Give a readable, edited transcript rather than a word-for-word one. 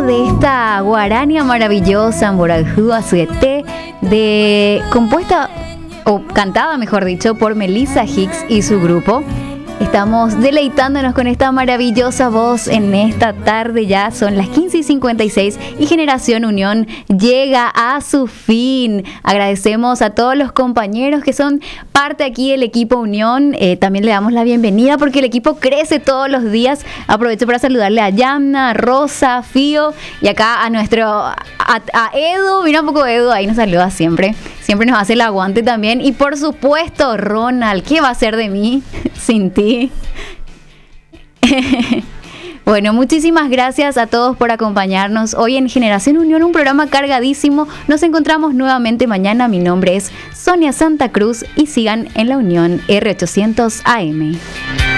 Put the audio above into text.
de esta guarania maravillosa, Mborajú Azuete, compuesta o cantada, mejor dicho, por Melissa Hicks y su grupo. Estamos deleitándonos con esta maravillosa voz en esta tarde. Ya son las 15:56 y Generación Unión llega a su fin. Agradecemos a todos los compañeros que son parte aquí del equipo Unión. También le damos la bienvenida porque el equipo crece todos los días. Aprovecho para saludarle a Yamna, Rosa, Fío y acá a Edu. Mira un poco Edu, ahí nos saluda siempre. Siempre nos hace el aguante también. Y por supuesto, Ronald, ¿qué va a ser de mí sin ti? Bueno, muchísimas gracias a todos por acompañarnos hoy en Generación Unión, un programa cargadísimo. Nos encontramos nuevamente mañana. Mi nombre es Sonia Santa Cruz y sigan en la Unión R800 AM.